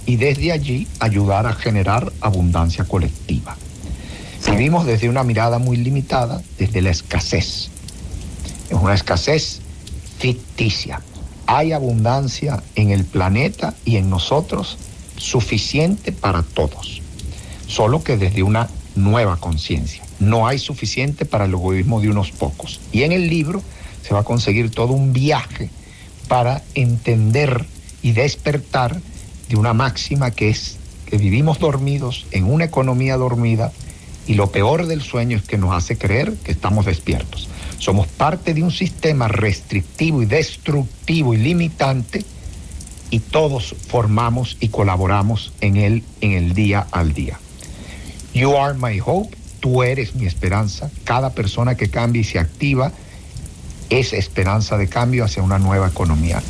y desde allí ayudar a generar abundancia colectiva. Vivimos desde una mirada muy limitada, desde la escasez. Es una escasez ficticia. Hay abundancia en el planeta y en nosotros suficiente para todos, solo que desde una nueva conciencia. No hay suficiente para el egoísmo de unos pocos. Y en el libro se va a conseguir todo un viaje para entender y despertar de una máxima que es que vivimos dormidos en una economía dormida, y lo peor del sueño es que nos hace creer que estamos despiertos. Somos parte de un sistema restrictivo y destructivo y limitante, y todos formamos y colaboramos en él en el día al día. You are my hope, tú eres mi esperanza. Cada persona que cambia y se activa es esperanza de cambio hacia una nueva economía.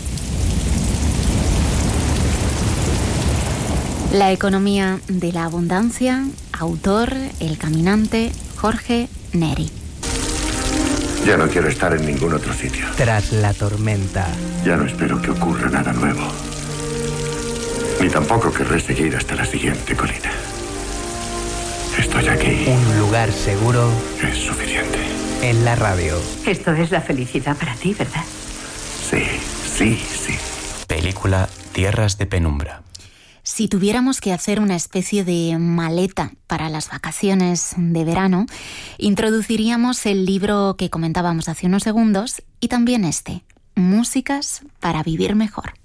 La economía de la abundancia, autor, El Caminante, Jorge Neri. Ya no quiero estar en ningún otro sitio. Tras la tormenta. Ya no espero que ocurra nada nuevo. Ni tampoco querré seguir hasta la siguiente colina. Estoy aquí. Un lugar seguro. Es suficiente. En la radio. Esto es la felicidad para ti, ¿verdad? Sí, sí, sí. Película Tierras de Penumbra. Si tuviéramos que hacer una especie de maleta para las vacaciones de verano, introduciríamos el libro que comentábamos hace unos segundos y también este, Músicas para vivir mejor.